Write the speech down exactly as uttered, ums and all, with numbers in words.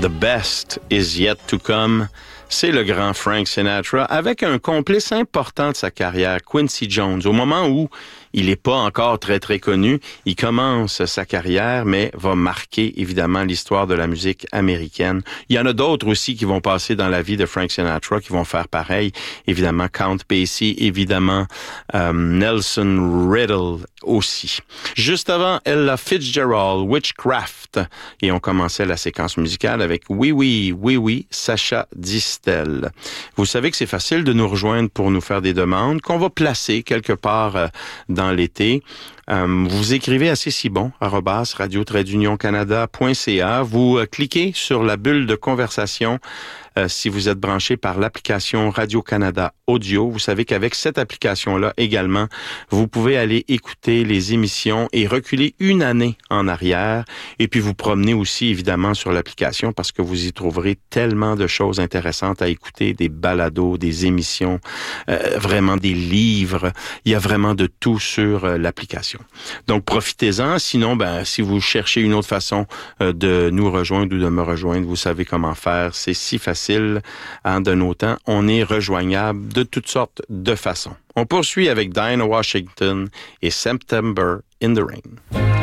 The best is yet to come. C'est le grand Frank Sinatra avec un complice important de sa carrière, Quincy Jones. Au moment où il n'est pas encore très, très connu, il commence sa carrière, mais va marquer évidemment l'histoire de la musique américaine. Il y en a d'autres aussi qui vont passer dans la vie de Frank Sinatra, qui vont faire pareil. Évidemment, Count Basie, évidemment, euh, Nelson Riddle aussi. Juste avant, Ella Fitzgerald, Witchcraft. Et on commençait la séquence musicale avec Oui, oui, oui, oui, Sacha Distel. Vous savez que c'est facile de nous rejoindre pour nous faire des demandes qu'on va placer quelque part euh, dans l'été. Euh, vous écrivez à cécibon arobase radio trait d'union canada point c a. Vous euh, cliquez sur la bulle de conversation euh, si vous êtes branché par l'application Radio-Canada Audio. Vous savez qu'avec cette application-là également, vous pouvez aller écouter les émissions et reculer une année en arrière. Et puis vous promener aussi évidemment sur l'application parce que vous y trouverez tellement de choses intéressantes à écouter, des balados, des émissions, euh, vraiment des livres. Il y a vraiment de tout sur euh, l'application. Donc, profitez-en. Sinon, ben, si vous cherchez une autre façon euh, de nous rejoindre ou de me rejoindre, vous savez comment faire. C'est si facile. Hein, de nos temps, on est rejoignable de toutes sortes de façons. On poursuit avec Dinah Washington et September in the Rain.